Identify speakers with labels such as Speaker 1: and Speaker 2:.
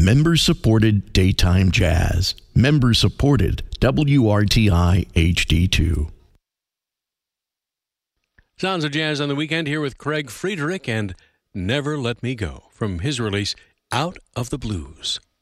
Speaker 1: member-supported daytime jazz. Member-supported WRTI HD2.
Speaker 2: Sounds of Jazz on the Weekend here with Craig Friedrich and Never Let Me Go from his release Out of the Blues.